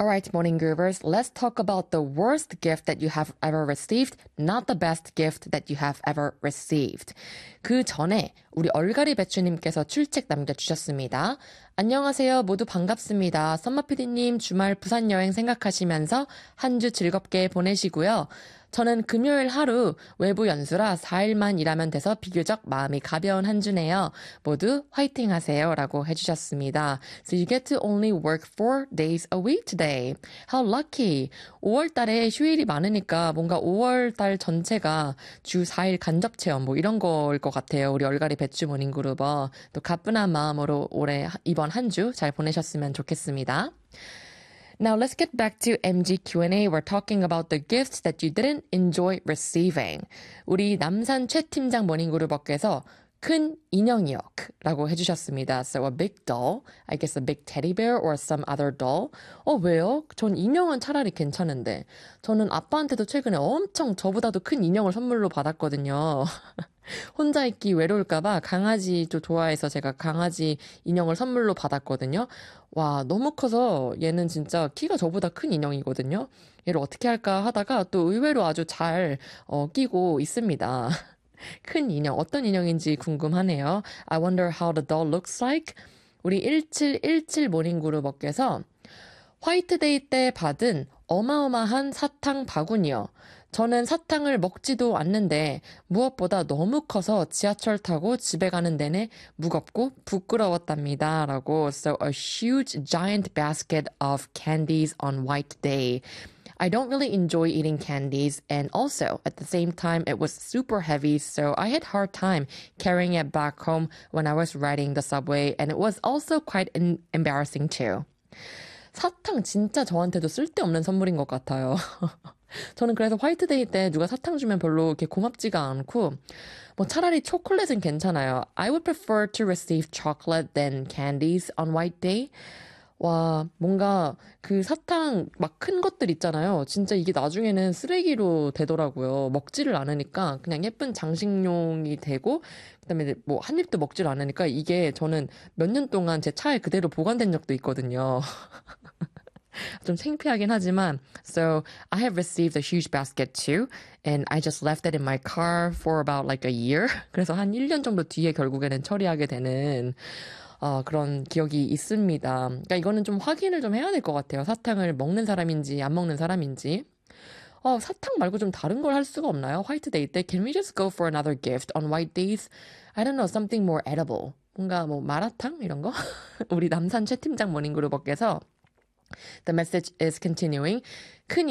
All right, morning groovers, let's talk about the worst gift that you have ever received, not the best gift that you have ever received. 그 전에 우리 얼갈이 배추님께서 출첵 남겨주셨습니다. 안녕하세요. 모두 반갑습니다. 썸머피디님 주말 부산 여행 생각하시면서 한 주 즐겁게 보내시고요. 저는 금요일 하루 외부 연수라 4일만 일하면 돼서 비교적 마음이 가벼운 한 주네요. 모두 화이팅 하세요. 라고 해주셨습니다. So you get to only work 4 days a week today. How lucky. 5월 달에 휴일이 많으니까 뭔가 5월 달 전체가 주 4일 간접 체험 뭐 이런 거일 것 같아요. 우리 얼갈이 배추 모닝그룹어. 또 가뿐한 마음으로 올해 이번 한 주 잘 보내셨으면 좋겠습니다. Now let's get back to MG Q&A. We're talking about the gifts that you didn't enjoy receiving. 우리 남산 최 팀장 모닝그룹어께서 큰 인형이요 라고 해주셨습니다. So a big doll, I guess a big teddy bear or some other doll. 왜요? 전 인형은 차라리 괜찮은데. 저는 아빠한테도 최근에 엄청 저보다도 큰 인형을 선물로 받았거든요. 혼자 있기 외로울까봐 강아지도 좋아해서 제가 강아지 인형을 선물로 받았거든요. 와, 너무 커서 얘는 진짜 키가 저보다 큰 인형이거든요. 얘를 어떻게 할까 하다가 또 의외로 아주 잘 끼고 있습니다. 큰 인형, 어떤 인형인지 궁금하네요. I wonder how the doll looks like. 우리 1717 모닝그룹어께서 화이트데이 때 받은 어마어마한 사탕 바구니요. 저는 사탕을 먹지도 않는데 무엇보다 너무 커서 지하철 타고 집에 가는 내내 무겁고 부끄러웠답니다. 라고. So a huge giant basket of candies on White Day. I don't really enjoy eating candies, and also at the same time it was super heavy, so I had hard time carrying it back home when I was riding the subway, and it was also quite embarrassing too. 사탕 진짜 저한테도 쓸데없는 선물인 것 같아요. 저는 그래서 화이트데이 때 누가 사탕 주면 별로 이렇게 고맙지가 않고 뭐 차라리 초콜릿은 괜찮아요. I would prefer to receive chocolate than candies on White Day. 와, 뭔가 그 사탕 막 큰 것들 있잖아요. 진짜 이게 나중에는 쓰레기로 되더라고요. 먹지를 않으니까 그냥 예쁜 장식용이 되고 그다음에 뭐 한 입도 먹지를 않으니까 이게 저는 몇 년 동안 제 차에 그대로 보관된 적도 있거든요. 좀 창피하긴 하지만 So I have received a huge basket too and I just left it in my car for about like a year. 그래서 한 1년 정도 뒤에 결국에는 처리하게 되는 그런 기억이 있습니다. 그러니까 이거는 좀 확인을 좀 해야 될 것 같아요. 사탕을 먹는 사람인지 안 먹는 사람인지. 사탕 말고 좀 다른 걸 할 수가 없나요? 화이트데이 때 Can we just go for another gift on white days? I don't know, something more edible. 뭔가 뭐 마라탕 이런 거? 우리 남산 최 팀장 모닝그룹어께서 The message is continuing. 큰